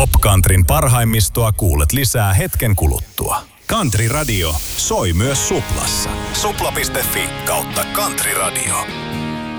Popcountryn parhaimmistoa kuulet lisää hetken kuluttua. Country Radio soi myös Suplassa. Supla.fi/Country Radio.